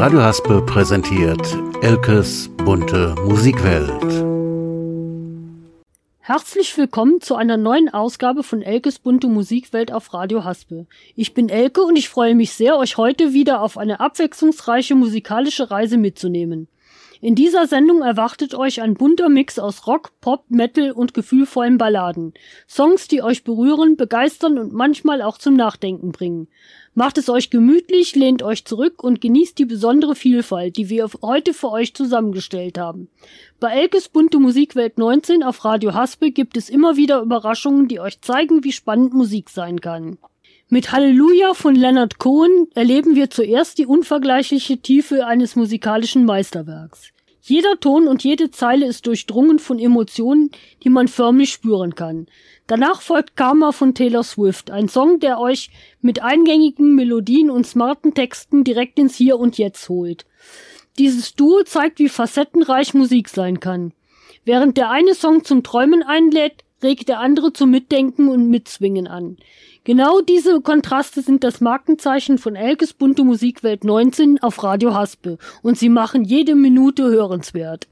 Radio Haspe präsentiert Elkes bunte Musikwelt. Herzlich willkommen zu einer neuen Ausgabe von Elkes bunte Musikwelt auf Radio Haspe. Ich bin Elke und ich freue mich sehr, euch heute wieder auf eine abwechslungsreiche musikalische Reise mitzunehmen. In dieser Sendung erwartet euch ein bunter Mix aus Rock, Pop, Metal und gefühlvollen Balladen. Songs, die euch berühren, begeistern und manchmal auch zum Nachdenken bringen. Macht es euch gemütlich, lehnt euch zurück und genießt die besondere Vielfalt, die wir heute für euch zusammengestellt haben. Bei Elkes bunte Musikwelt 19 auf Radio Haspe gibt es immer wieder Überraschungen, die euch zeigen, wie spannend Musik sein kann. Mit Halleluja von Leonard Cohen erleben wir zuerst die unvergleichliche Tiefe eines musikalischen Meisterwerks. Jeder Ton und jede Zeile ist durchdrungen von Emotionen, die man förmlich spüren kann. Danach folgt Karma von Taylor Swift, ein Song, der euch mit eingängigen Melodien und smarten Texten direkt ins Hier und Jetzt holt. Dieses Duo zeigt, wie facettenreich Musik sein kann. Während der eine Song zum Träumen einlädt, regt der andere zum Mitdenken und Mitzwingen an. Genau diese Kontraste sind das Markenzeichen von Elkes bunte Musikwelt 19 auf Radio Haspe und sie machen jede Minute hörenswert.